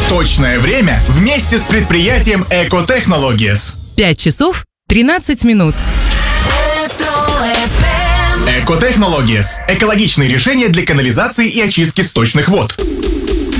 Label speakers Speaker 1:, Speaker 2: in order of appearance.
Speaker 1: Точное время вместе с предприятием Eco Technologies.
Speaker 2: 5 часов 13 минут.
Speaker 1: Eco Technologies – экологичные решения для канализации и очистки сточных вод.